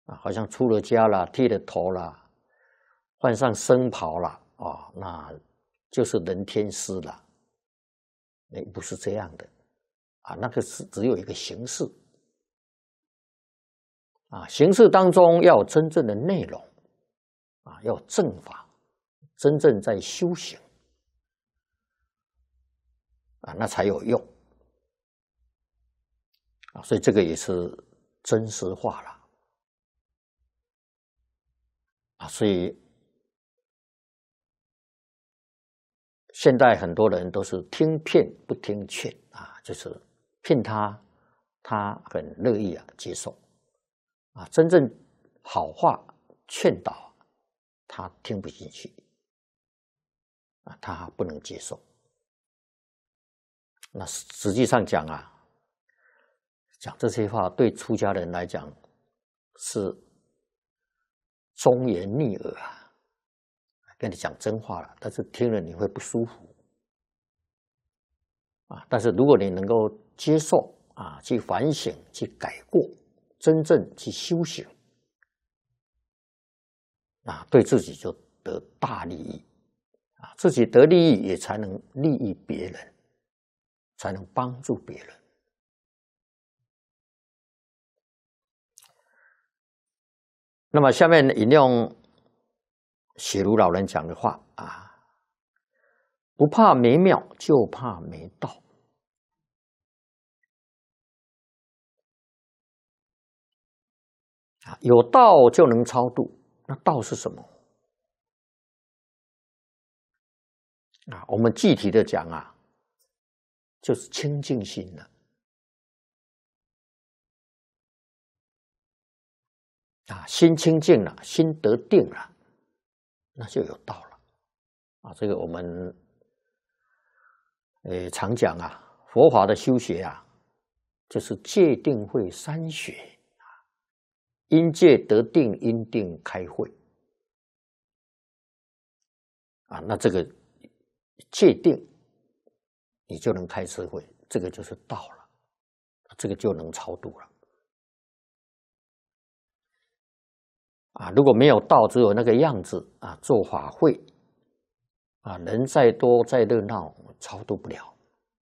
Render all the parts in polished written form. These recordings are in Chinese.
好像出了家了，剃了头了，换上僧袍了那就是人天师了。不是这样的那个是只有一个形式形式当中要有真正的内容要有正法，真正在修行那才有用所以这个也是真实化了所以现在很多人都是听骗不听劝就是骗他，他很乐意接受真正好话劝导他听不进去他不能接受。那实际上讲讲这些话对出家人来讲是忠言逆耳跟你讲真话了，但是听了你会不舒服但是如果你能够接受去反省，去改过，真正去修行对自己就得大利益自己得利益也才能利益别人，才能帮助别人。那么下面引用雪如老人讲的话不怕没庙，就怕没道有道就能超度。那道是什么我们具体的讲就是清净心了心清净了，心得定了，那就有道了这个我们常讲佛法的修学就是戒定慧三学因戒得定，因定开慧那这个戒定你就能开智慧，这个就是道了，这个就能超度了如果没有道，只有那个样子做法会人再多再热闹，超度不了。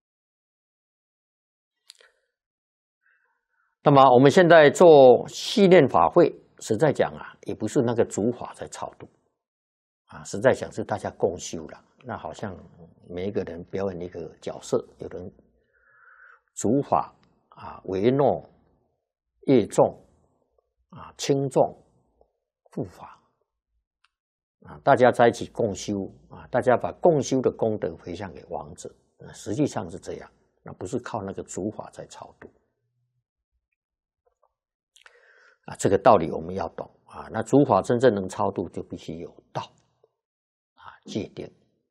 那么我们现在做系念法会，实在讲也不是那个主法在超度实在讲是大家共修了。那好像每一个人表演一个角色，有人主法为诺业重轻重护法大家在一起共修大家把共修的功德回向给亡者实际上是这样，那不是靠那个主法在超度这个道理我们要懂那主法真正能超度，就必须有道戒定。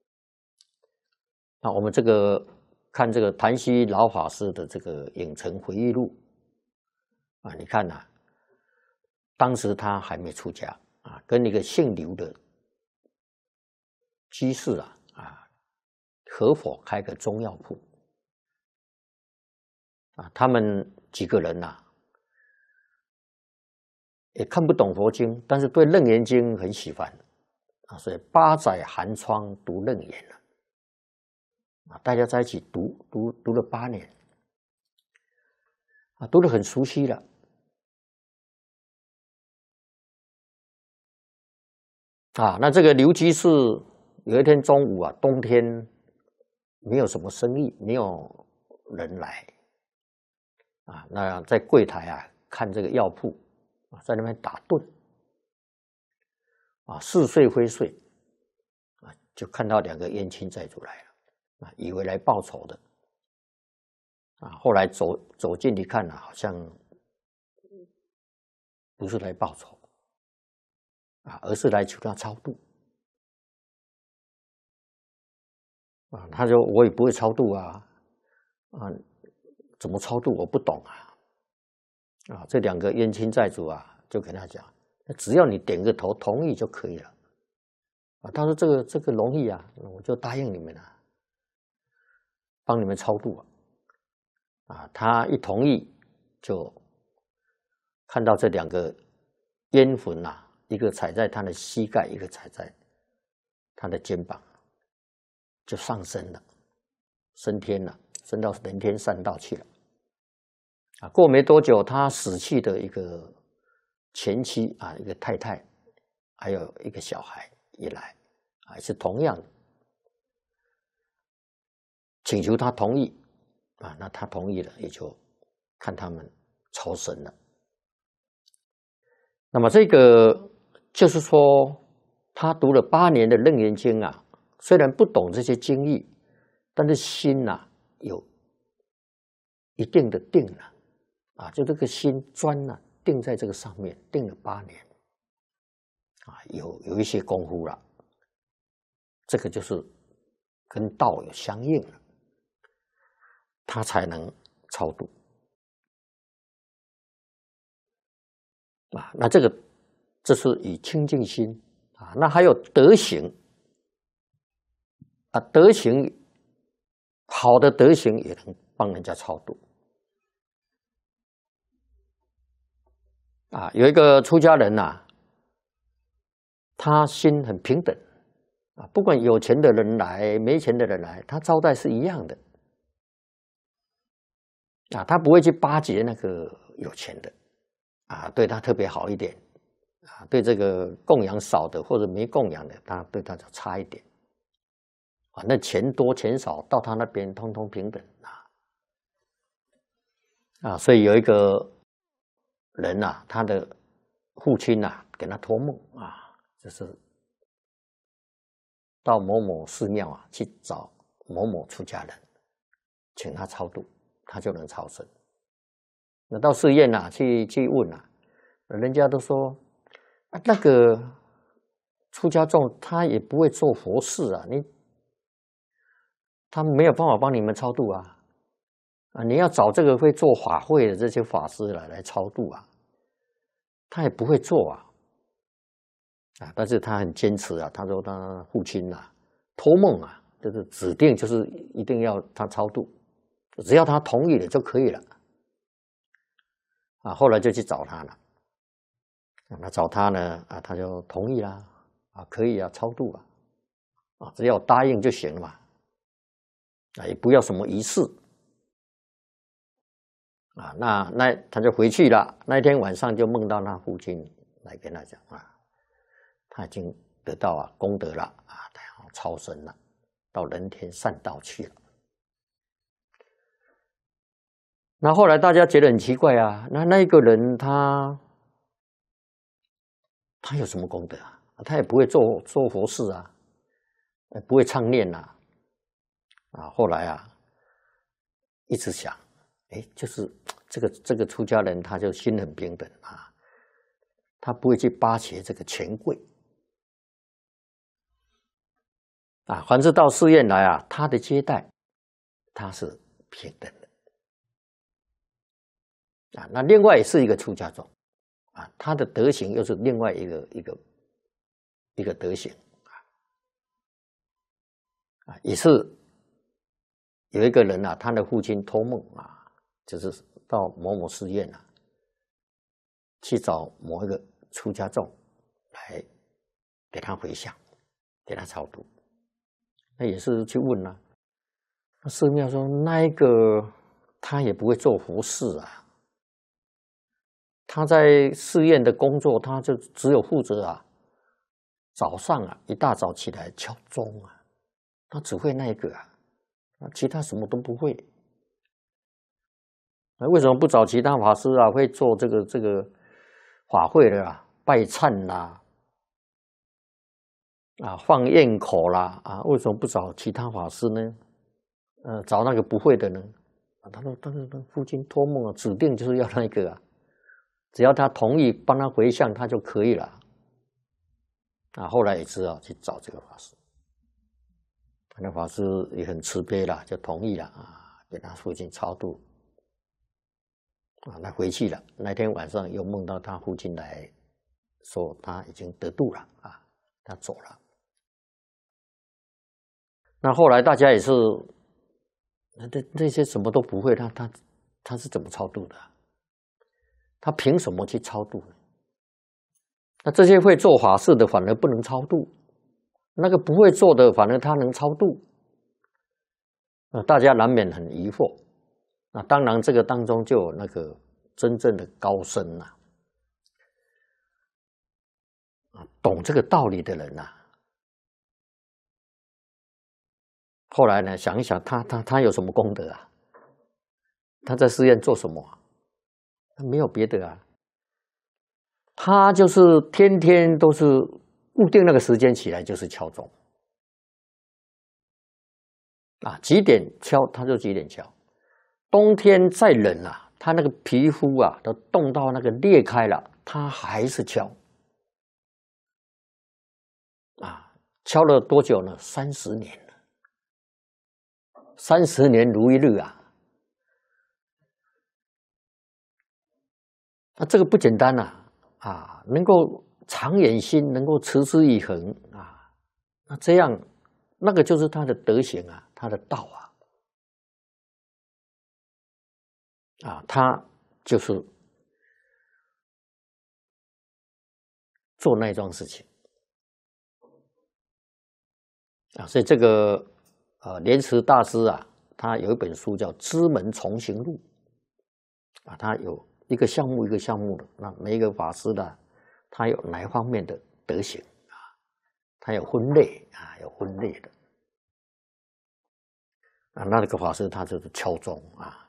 那我们这个看这个谭虚老法师的这个影城回忆录你看当时他还没出家跟一个姓刘的居士合伙开个中药铺他们几个人也看不懂佛经，但是对楞严经很喜欢所以8载寒窗读楞严了大家在一起读了8年读得很熟悉了那这个刘居士有一天中午冬天没有什么生意，没有人来那在柜台看这个药铺在那边打盹似睡非睡就看到2个冤亲债主来了以为来报仇的后来走近一看好像不是来报仇而是来求他超度他说我也不会超度怎么超度我不懂这2个冤亲债主就跟他讲，只要你点个头同意就可以了他说这个容易我就答应你们了，帮你们超度他一同意，就看到这2个烟魂啊，一个踩在他的膝盖，一个踩在他的肩膀，就上升了，升天了，升到人天善道去了。啊，过没多久，他死去的一个前妻啊，一个太太，还有一个小孩也来，啊，是同样的，请求他同意，啊，那他同意了，也就看他们超生了。那么这个就是说，他读了8年的《楞严经》啊，虽然不懂这些经义，但是心啊有一定的定了，啊，就这个心专了，定在这个上面，定了8年，啊，有一些功夫了，这个就是跟道有相应了，他才能超度。啊，那这是以清净心啊，那还有德行啊，德行好的德行也能帮人家超度啊。有一个出家人呐，他心很平等啊，不管有钱的人来，没钱的人来，他招待是一样的啊，他不会去巴结那个有钱的啊，对他特别好一点。啊，对这个供养少的或者没供养的，他对他就差一点。啊，那钱多钱少到他那边通通平等啊！所以有一个人呐，他的父亲呐，给他托梦啊，就是到某某寺庙啊去找某某出家人，请他超度，他就能超生。那到寺院呐去问啊，人家都说。啊，那个出家众他也不会做佛事啊，他没有办法帮你们超度啊，啊，你要找这个会做法会的这些法师来超度啊，他也不会做啊，啊，但是他很坚持啊，他说他父亲啊托梦啊，就是指定就是一定要他超度，只要他同意了就可以了，啊，后来就去找他了。那找他呢啊，他就同意啦，啊，可以啊，超度啊，啊，只要答应就行了嘛，啊，也不要什么仪式，啊，那他就回去了。那一天晚上就梦到他父亲来跟他讲啊，他已经得到功德了啊，他要超生了，到人天善道去了。那后来大家觉得很奇怪啊，那一个人他有什么功德啊？他也不会做佛事啊，不会唱念啊，啊，后来啊，一直想，就是这个出家人，他就心很平等啊，他不会去巴结这个权贵啊，凡是到寺院来啊，他的接待他是平等的啊。那另外也是一个出家众啊，他的德行又是另外一个德行啊，也是有一个人啊，他的父亲托梦啊，就是到某某寺院啊，去找某一个出家众来给他回向，给他超度。那也是去问啊，那寺庙说那一个他也不会做佛事啊，他在寺院的工作，他就只有负责啊，早上啊一大早起来敲钟啊，他只会那一个啊，其他什么都不会。那为什么不找其他法师啊？会做这个法会的啦，拜忏啦，啊，放焰口啦，啊，为什么不找其他法师呢？找那个不会的呢？啊，他说，但是父亲托梦啊，指定就是要那个啊，只要他同意帮他回向，他就可以了。啊，后来也知道去找这个法师，那法师也很慈悲啦，就同意了啊，给他父亲超度。啊，他回去了。那天晚上又梦到他父亲来说他已经得度了啊，他走了。那后来大家也是，那些什么都不会，他是怎么超度的？他凭什么去超度呢？ 那这些会做法事的反而不能超度，那个不会做的反而他能超度。大家难免很疑惑。那当然，这个当中就有那个真正的高僧呐，懂这个道理的人呐。后来呢，想一想，他有什么功德啊？他在寺院做什么啊？没有别的啊。他就是天天都是固定那个时间起来就是敲钟啊，几点敲他就几点敲。冬天再冷啊，他那个皮肤啊都冻到那个裂开了，他还是敲啊，敲了多久呢？30年了，30年如一日啊。那这个不简单呐，能够长远心，能够持之以恒啊，那这样那个就是他的德行啊，他的道啊，他就是做那桩事情啊，所以这个莲池大师啊，他有一本书叫《知门重行录》啊，他有一个项目一个项目的，那每一个法师呢，他有哪一方面的德行啊？他有分类啊，有分类的啊。那个法师他就是敲钟啊，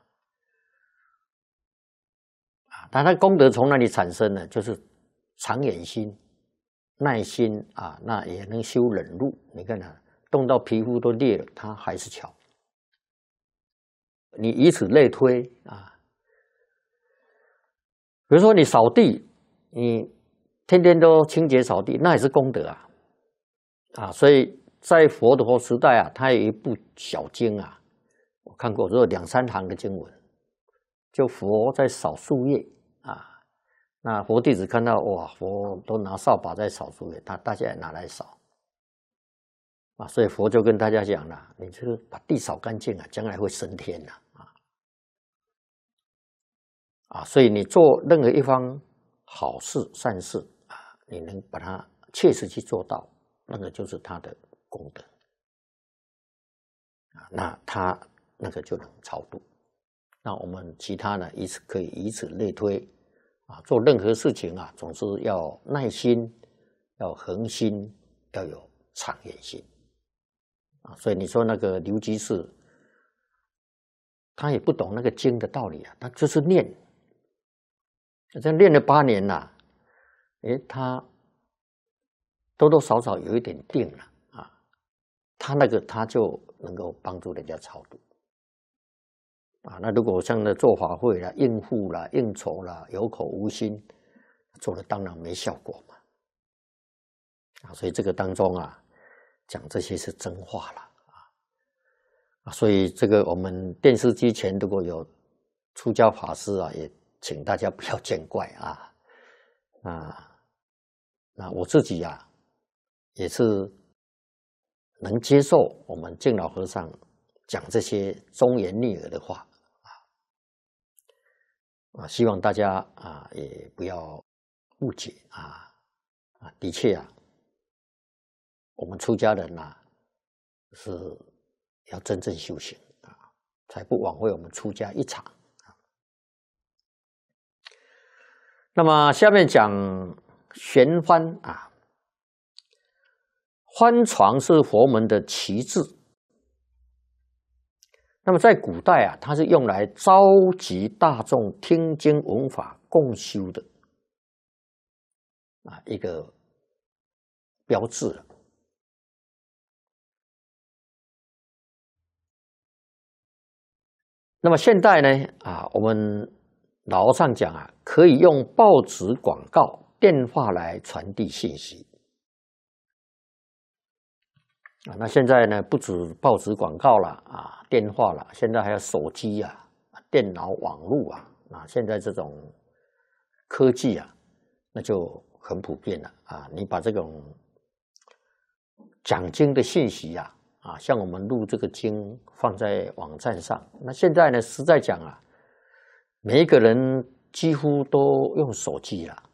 他功德从哪里产生呢？就是长远心、耐心啊，那也能修忍辱。你看啊，冻到皮肤都裂了，他还是敲。你以此类推啊，比如说你扫地，你天天都清洁扫地，那也是功德啊。所以在佛陀时代啊，他有一部小经啊，我看过，只有2、3行的经文，就佛在扫树叶啊。那佛弟子看到哇，佛都拿扫把在扫树叶，大家也拿来扫啊。所以佛就跟大家讲了，你这个把地扫干净啊，将来会升天的啊。所以你做任何一方好事善事啊，你能把它切实去做到，那个就是他的功德啊。那他那个就能超度。那我们其他呢，可以以此类推啊。做任何事情啊，总是要耐心，要恒心，要有长远心啊。所以你说那个刘居士，他也不懂那个经的道理啊，他就是念，这练了8年了，他多多少少有一点定了啊。他就能够帮助人家超度啊。那如果像那做法会啦、应付啦、应酬啦、有口无心，做了当然没效果嘛啊。所以这个当中啊，讲这些是真话了啊。所以这个我们电视机前如果有出家法师啊，也请大家不要见怪啊。那我自己啊，也是能接受我们净老和尚讲这些忠言逆耳的话啊，希望大家啊也不要误解啊。的确啊，我们出家人呐，是要真正修行啊，才不枉费我们出家一场。那么下面讲玄幡啊，幡床是佛门的旗帜。那么在古代啊，它是用来召集大众听经闻法共修的一个标志了。那么现在呢我们老和尚讲可以用报纸广告、电话来传递信息那现在呢，不止报纸广告了电话了，现在还有手机电脑、网络现在这种科技那就很普遍了你把这种讲经的信息像我们录这个经放在网站上，那现在呢，实在讲每一个人几乎都用手机了